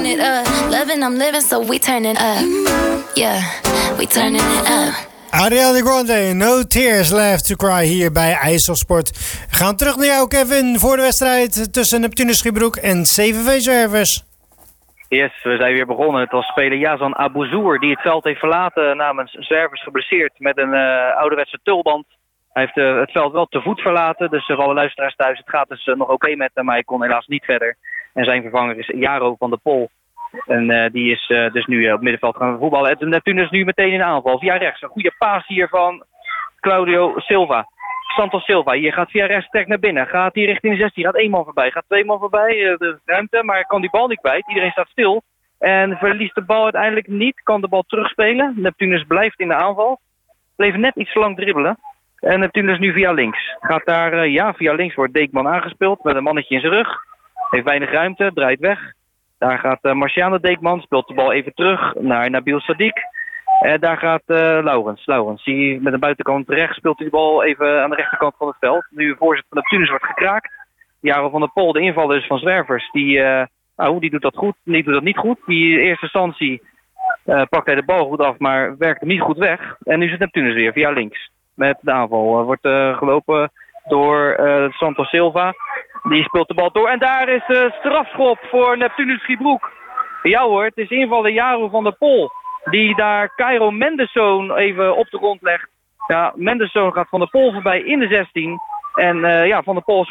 it up. Loving, I'm living, so we turning up. Yeah, we turning it up. Ariana Grande, No Tears Left to Cry hier bij IJsselsport. We gaan terug naar jou, Kevin, voor de wedstrijd tussen Neptunus Schiebroek en CVV Zwervers. Yes, we zijn weer begonnen. Het was speler Yazan Abouzour die het veld heeft verlaten namens Zwervers, geblesseerd met een ouderwetse tulband. Hij heeft het veld wel te voet verlaten, dus voor alle luisteraars thuis, het gaat dus nog oké met hem, maar hij kon helaas niet verder. En zijn vervanger is Jaro van der Pol. En die is dus nu op het middenveld gaan voetballen. En Neptunus nu meteen in de aanval, via rechts. Een goede paas hier van Claudio Silva. Santos Silva, hier gaat via rechts, trekt naar binnen. Gaat hier richting de 16, gaat 1 man voorbij. Gaat 2 man voorbij, de ruimte, maar kan die bal niet kwijt. Iedereen staat stil. En verliest de bal uiteindelijk niet, kan de bal terugspelen. Neptunus blijft in de aanval. Bleef net iets te lang dribbelen. En Neptunus nu via links. Gaat daar, via links wordt Deekman aangespeeld met een mannetje in zijn rug. Heeft weinig ruimte, draait weg. Daar gaat Marciano Deekman, speelt de bal even terug naar Nabil Sadiq. En daar gaat Laurens. Laurens, die met de buitenkant rechts speelt die bal even aan de rechterkant van het veld. Nu de voorzet van Neptunus wordt gekraakt. Jaro van der Pol, de invaller dus van Zwervers, die doet dat goed. Die doet dat niet goed. Die in eerste instantie pakt hij de bal goed af, maar werkt hem niet goed weg. En nu zit Neptunus weer via links. Met de aanval wordt gelopen door Santos Silva. Die speelt de bal door. En daar is de strafschop voor Neptunus Schiebroek. Ja hoor, het is invaller Jaro van der Pol. Die daar Cairo Mendelssohn even op de grond legt. Ja, Mendelssohn gaat van der Pol voorbij in de 16. En Van der Pol